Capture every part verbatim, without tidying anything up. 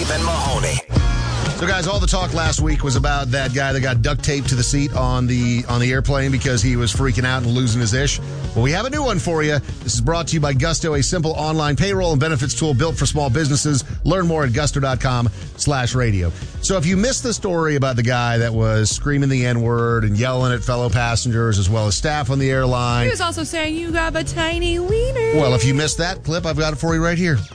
Dave and Mahoney. So, guys, all the talk last week was about that guy that got duct taped to the seat on the on the airplane because he was freaking out and losing his ish. Well, we have a new one for you. This is brought to you by Gusto, a simple online payroll and benefits tool built for small businesses. Learn more at gusto.com slash radio. So if you missed the story about the guy that was screaming the N-word and yelling at fellow passengers as well as staff on the airline. He was also saying, you got a tiny wiener. Well, if you missed that clip, I've got it for you right here.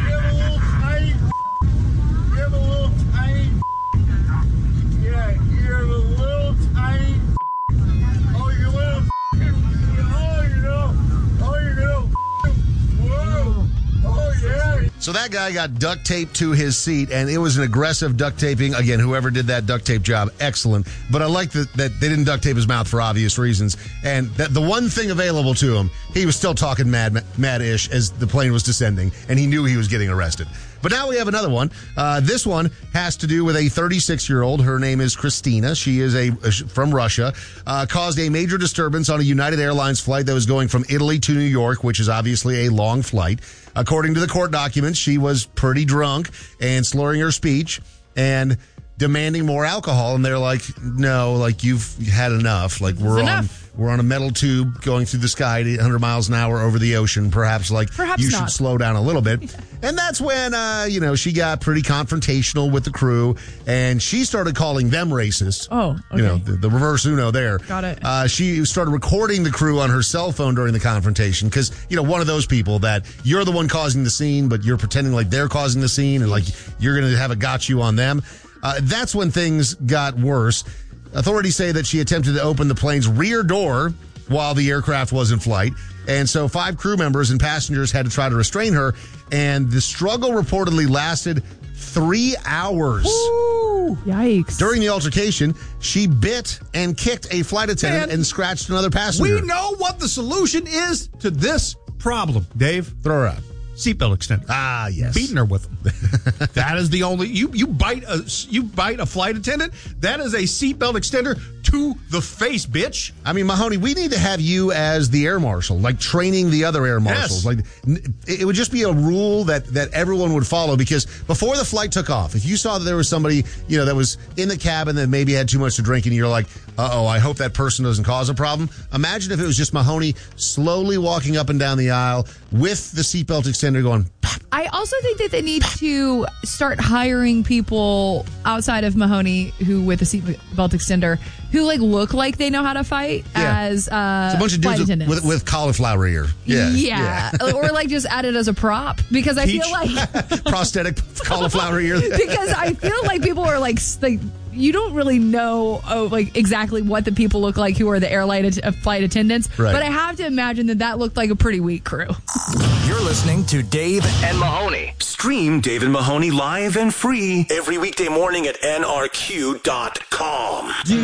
So that guy got duct taped to his seat, and it was an aggressive duct taping. Again, whoever did that duct tape job, excellent. But I like that, that they didn't duct tape his mouth for obvious reasons. And that the one thing available to him, he was still talking mad, mad-ish as the plane was descending, and he knew he was getting arrested. But now we have another one. Uh, this one has to do with a thirty-six-year-old. Her name is Christina. She is a from Russia. Uh, caused a major disturbance on a United Airlines flight that was going from Italy to New York, which is obviously a long flight. According to the court documents, she was pretty drunk and slurring her speech and demanding more alcohol. And they're like, no, like you've had enough. Like we're enough. on we're on a metal tube going through the sky at eight hundred miles an hour over the ocean. Perhaps like Perhaps you not. should slow down a little bit. Yeah. And that's when, uh, you know, she got pretty confrontational with the crew and she started calling them racist. Oh, okay. You know, the, the reverse Uno there. Got it. Uh, she started recording the crew on her cell phone during the confrontation because, you know, one of those people that you're the one causing the scene, but you're pretending like they're causing the scene and like you're going to have a got you on them. Uh, that's when things got worse. Authorities say that she attempted to open the plane's rear door while the aircraft was in flight. And so five crew members and passengers had to try to restrain her. And the struggle reportedly lasted three hours. Ooh, yikes. During the altercation, she bit and kicked a flight attendant Man, and scratched another passenger. We know what the solution is to this problem, Dave. Throw her out. Seatbelt extender. Ah, yes. Beating her with them. That is the only you you bite a you bite a flight attendant. That is a seatbelt extender to the face, bitch. I mean, Mahoney, we need to have you as the air marshal, like training the other air marshals. Yes. Like n- it would just be a rule that that everyone would follow because before the flight took off, if you saw that there was somebody, you know, that was in the cabin that maybe had too much to drink and you're like, uh-oh, I hope that person doesn't cause a problem. Imagine if it was just Mahoney slowly walking up and down the aisle with the seatbelt extender going, pop. I also think that they need to start hiring people outside of Mahoney who with a seatbelt extender who like look like they know how to fight Yeah. as uh, It's a bunch of flight dudes with, attendants. with, with cauliflower ear. Yeah. Yeah. or like just add it as a prop because I Peach. feel like Prosthetic cauliflower ear. because I feel like people are like s- like you don't really know oh, like exactly what the people look like who are the airline at- uh, flight attendants, Right. but I have to imagine that that looked like a pretty weak crew. You're listening to Dave and Mahoney. Stream Dave and Mahoney live and free every weekday morning at N R Q dot com.